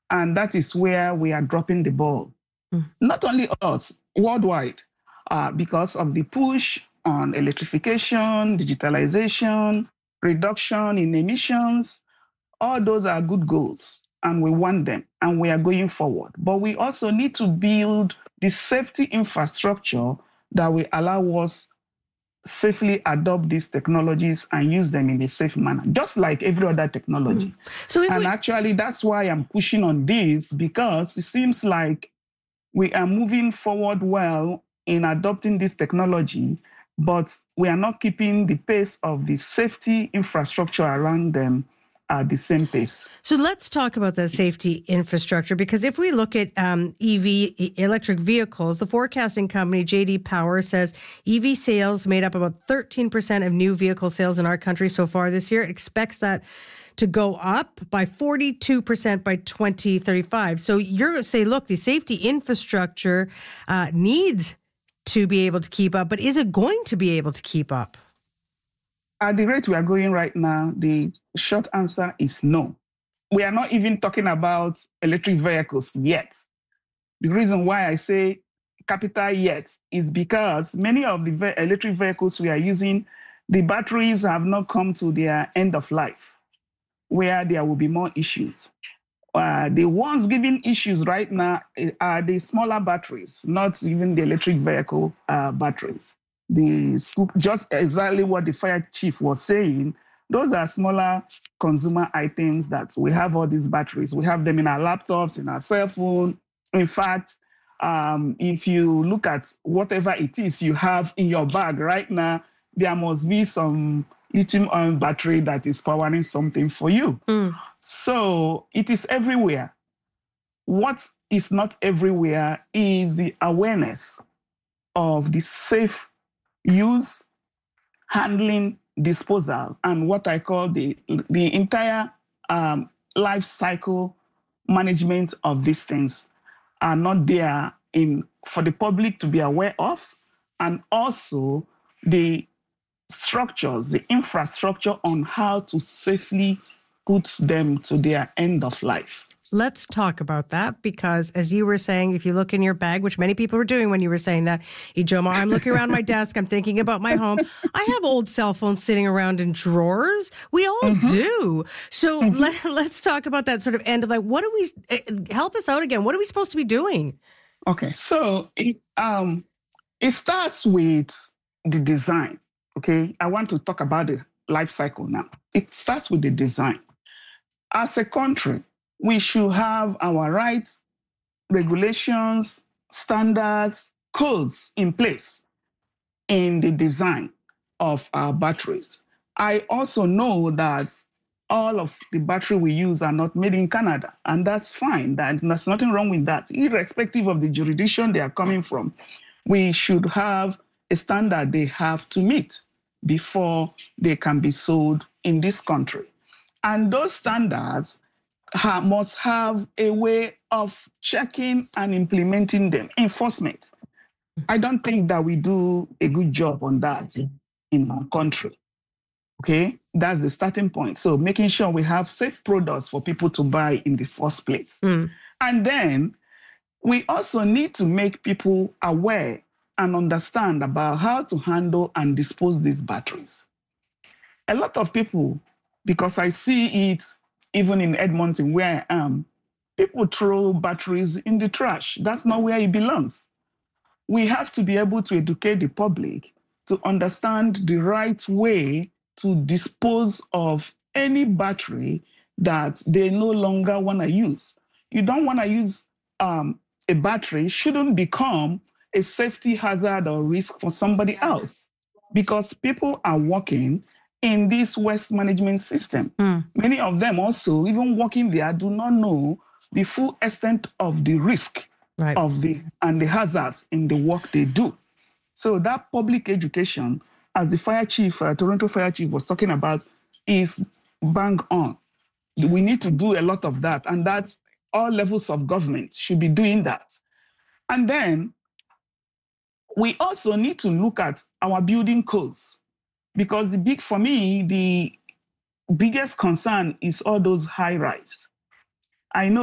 And that is where we are dropping the ball. Not only us, worldwide, because of the push on electrification, digitalization, reduction in emissions. All those are good goals, and we want them, and we are going forward. But we also need to build the safety infrastructure that will allow us safely adopt these technologies and use them in a safe manner, just like every other technology. Actually, that's why I'm pushing on this, because it seems like we are moving forward well in adopting this technology, but we are not keeping the pace of the safety infrastructure around them at the same pace. So let's talk about the safety infrastructure, because if we look at electric vehicles, the forecasting company J.D. Power says EV sales made up about 13% of new vehicle sales in our country so far this year. It expects that to go up by 42% by 2035. So you're going to say, look, the safety infrastructure needs to be able to keep up, but is it going to be able to keep up? At the rate we are going right now, the short answer is no. We are not even talking about electric vehicles yet. The reason why I say capital yet is because many of the electric vehicles we are using, the batteries have not come to their end of life, where there will be more issues. The ones giving issues right now are the smaller batteries, not even the electric vehicle batteries. Just exactly what the fire chief was saying, those are smaller consumer items that we have all these batteries. We have them in our laptops, in our cell phone. In fact, if you look at whatever it is you have in your bag right now, there must be some lithium-ion battery that is powering something for you. So it is everywhere. What is not everywhere is the awareness of the safe use, handling, disposal, and what I call the entire life cycle management of these things are not there for the public to be aware of, and also the structures, the infrastructure on how to safely put them to their end of life. Let's talk about that, because as you were saying, if you look in your bag, which many people were doing when you were saying that, Ijeoma, I'm looking around my desk, I'm thinking about my home. I have old cell phones sitting around in drawers. We all do. So let's talk about that sort of end of life. What do we, help us out again. What are we supposed to be doing? Okay, so it starts with the design. Okay, I want to talk about the life cycle now. It starts with the design. As a country, we should have our rights, regulations, standards, codes in place in the design of our batteries. I also know that all of the battery we use are not made in Canada, and that's fine. There's nothing wrong with that. Irrespective of the jurisdiction they are coming from, we should have a standard they have to meet before they can be sold in this country. And those standards must have a way of checking and implementing them, enforcement. I don't think that we do a good job on that in our country. Okay, that's the starting point. So making sure we have safe products for people to buy in the first place. And then we also need to make people aware and understand about how to handle and dispose these batteries. A lot of people, because I see it even in Edmonton where I am, people throw batteries in the trash. That's not where it belongs. We have to be able to educate the public to understand the right way to dispose of any battery that they no longer want to use. You don't want to use a battery, shouldn't become a safety hazard or risk for somebody else, because people are working in this waste management system. Many of them also, even working there, do not know the full extent of the risk of the hazards in the work they do. So that public education, as the fire chief, Toronto fire chief was talking about, is bang on. We need to do a lot of that, and that's all levels of government should be doing that. And then we also need to look at our building codes, because for me, the biggest concern is all those high rise. I know